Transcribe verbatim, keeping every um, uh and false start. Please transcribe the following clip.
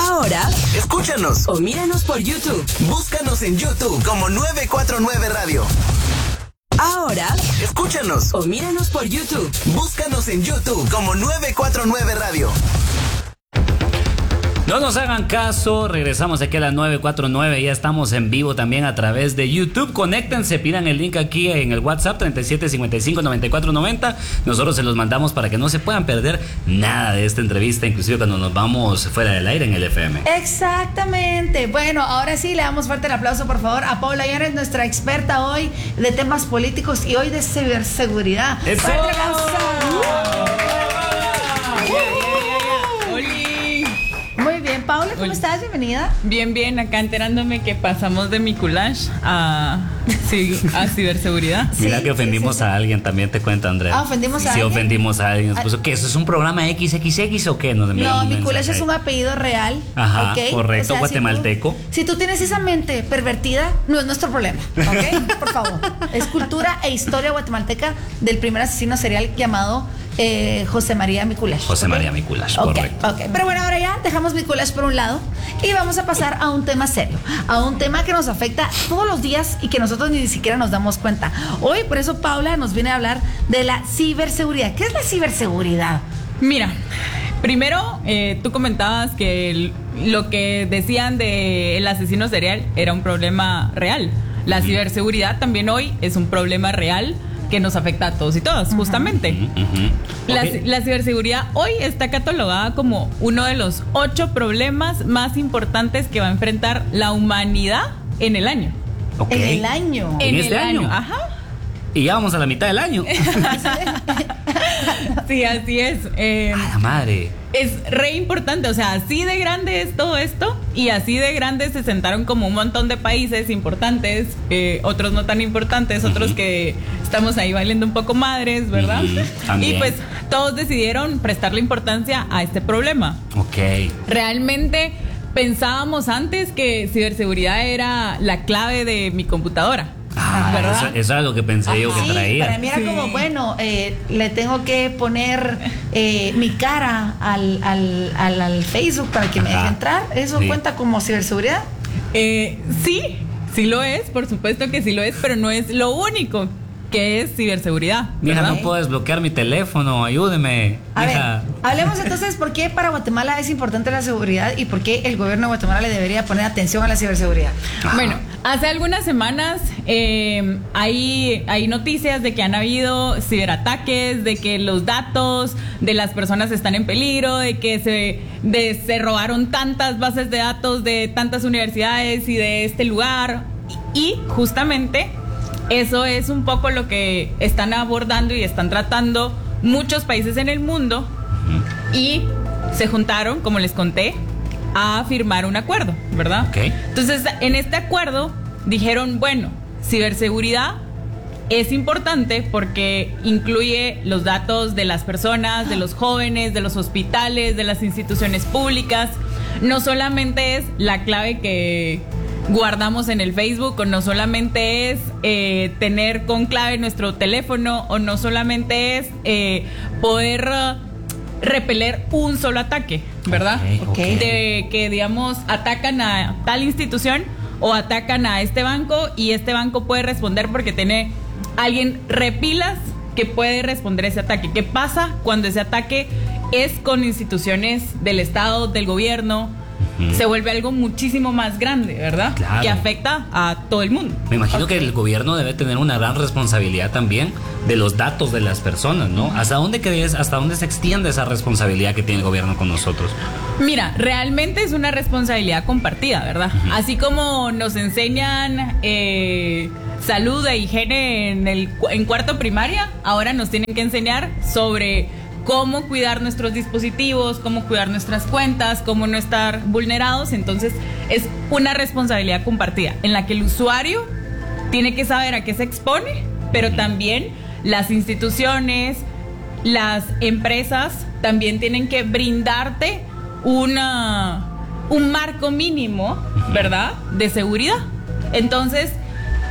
Ahora, escúchanos o míranos por YouTube. Búscanos en YouTube como nueve cuatro nueve Radio. Ahora, escúchanos o míranos por YouTube. Búscanos en YouTube como nueve cuatro nueve Radio. No nos hagan caso, regresamos aquí a las nueve cuatro nueve, ya estamos en vivo también a través de YouTube. Conéctense, pidan el link aquí en el WhatsApp treinta y siete cincuenta y cinco noventa y cuatro noventa. Nosotros se los mandamos para que no se puedan perder nada de esta entrevista, inclusive cuando nos vamos fuera del aire en el F M. Exactamente. Bueno, ahora sí le damos fuerte el aplauso, por favor, a Paula Llanes, nuestra experta hoy de temas políticos y hoy de ciberseguridad. ¡Eso! ¡Fuerte aplauso! Muy bien, Paula, ¿cómo Hola. estás? Bienvenida. Bien, bien, acá enterándome que pasamos de mi culage a, sí, a ciberseguridad. Mira Sí, que ofendimos sí, sí, sí. a alguien, también te cuento, Andrea. Ah, ¿ofendimos a Sí, alguien? ofendimos a alguien. Nos puso, ¿qué? ¿Eso es un programa equis equis equis o qué? Nos enviaron No, un mi culage mensaje es un ahí. apellido real. Ajá, ¿ok? correcto, guatemalteco. Si tú, si tú tienes esa mente pervertida, no es nuestro problema, ¿ok? Por favor. Es cultura e historia guatemalteca del primer asesino serial llamado eh, José María Miculash. José ¿ok? María Miculash, Ok, correcto. ok. Pero bueno, ahora ya dejamos Miculash por un lado y vamos a pasar a un tema serio, a un tema que nos afecta todos los días y que nosotros ni siquiera nos damos cuenta. Hoy, por eso, Paula nos viene a hablar de la ciberseguridad. ¿Qué es la ciberseguridad? Mira, primero eh, tú comentabas que el- lo que decían del asesino serial era un problema real. La ciberseguridad también hoy es un problema real que nos afecta a todos y todas, justamente. Ujú, ujú. La, Ok. la ciberseguridad hoy está catalogada como uno de los ocho problemas más importantes que va a enfrentar la humanidad en el año. Ok. En el año. ¿En En este el año? Ajá. Y ya vamos a la mitad del año. Sí, así es. Eh, ¡A la madre! es re importante, o sea, así de grande es todo esto y así de grande se sentaron como un montón de países importantes, eh, otros no tan importantes, otros Ujú. que estamos ahí bailando un poco madres, ¿verdad? Ujú, también. Y pues todos decidieron prestarle importancia a este problema. Ok. Realmente pensábamos antes que ciberseguridad era la clave de mi computadora. Ah, ¿verdad? eso, eso era lo que pensé yo que Sí, traía. para mí era Sí. como, bueno, eh, le tengo que poner eh, mi cara al, al, al, al Facebook para que me Ajá. deje entrar. ¿Eso Sí. cuenta como ciberseguridad? Eh, sí, sí lo es, por supuesto que sí lo es, pero no es lo único que es ciberseguridad. Mija, ¿verdad? no puedo desbloquear mi teléfono, ayúdeme. A Mija. ver, hablemos entonces por qué para Guatemala es importante la seguridad y por qué el gobierno de Guatemala le debería poner atención a la ciberseguridad. Ajá. Bueno, hace algunas semanas eh, hay, hay noticias de que han habido ciberataques, de que los datos de las personas están en peligro, de que se, de, se robaron tantas bases de datos de tantas universidades y de este lugar. Y justamente eso es un poco lo que están abordando y están tratando muchos países en el mundo. Y se juntaron, como les conté, a firmar un acuerdo, ¿verdad? Ok. Entonces, en este acuerdo dijeron, bueno, ciberseguridad es importante porque incluye los datos de las personas, de los jóvenes, de los hospitales, de las instituciones públicas. No solamente es la clave que guardamos en el Facebook, o no solamente es eh, tener con clave nuestro teléfono, o no solamente es eh, poder uh, repeler un solo ataque, ¿verdad? Ok, ok. De que, digamos, atacan a tal institución o atacan a este banco y este banco puede responder porque tiene alguien repilas que puede responder ese ataque. ¿Qué pasa cuando ese ataque es con instituciones del Estado, del gobierno? Ujú. Se vuelve algo muchísimo más grande, ¿verdad? Claro. Que afecta a todo el mundo. Me imagino que el gobierno debe tener una gran responsabilidad también de los datos de las personas, ¿no? ¿Hasta dónde crees, hasta dónde se extiende esa responsabilidad que tiene el gobierno con nosotros? Mira, realmente es una responsabilidad compartida, ¿verdad? Ujú. Así como nos enseñan eh, salud e higiene en, el, cu- en cuarto primaria, ahora nos tienen que enseñar sobre cómo cuidar nuestros dispositivos, cómo cuidar nuestras cuentas, cómo no estar vulnerados. Entonces es una responsabilidad compartida en la que el usuario tiene que saber a qué se expone, pero también las instituciones, las empresas también tienen que brindarte una, un marco mínimo, ¿verdad?, de seguridad. Entonces,